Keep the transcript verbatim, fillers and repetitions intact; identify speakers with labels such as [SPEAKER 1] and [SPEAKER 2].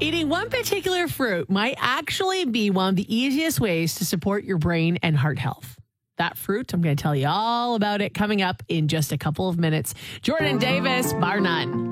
[SPEAKER 1] Eating one particular fruit might actually be one of the easiest ways to support your brain and heart health. That fruit, I'm going to tell you all about it coming up in just a couple of minutes. Jordan Davis, bar none.